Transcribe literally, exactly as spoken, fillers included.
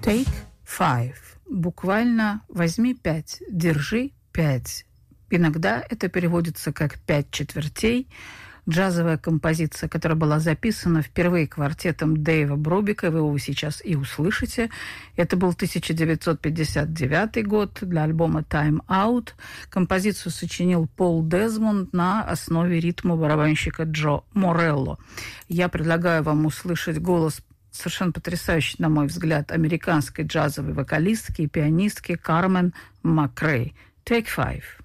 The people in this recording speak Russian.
Take five. Буквально возьми пять, держи пять. Иногда это переводится как пять четвертей. Джазовая композиция, которая была записана впервые квартетом Дэйва Бробика, вы его сейчас и услышите. Это был тысяча девятьсот пятьдесят девятый год для альбома «Time Out». Композицию сочинил Пол Дезмонд на основе ритма барабанщика Джо Морелло. Я предлагаю вам услышать голос совершенно потрясающей, на мой взгляд, американской джазовой вокалистки и пианистки Кармен Макрей. Take five.